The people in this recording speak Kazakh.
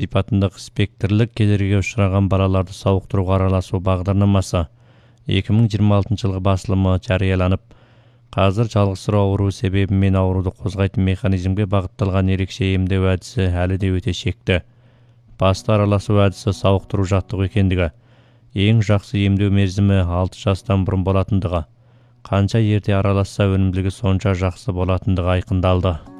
сипатындагы спектрлік кедергіге ұшыраған балаларды сауықтыруға араласу бағдарламасы 2026 жылғы басылымы жарияланып, қазір жалғызсырау ауруы себебімен ауруды қозғайтын механизмге бағытталған ерекше емдеу әдісі әлі де өте шекті. Басты араласу әдісі сауықтыру жаттығу екендігі, ең жақсы емдеу мерзімі 6 жастан бұрын болатындығы, қанша ерте араласса өнімділігі сонша жақсы болатындығы айқындалды.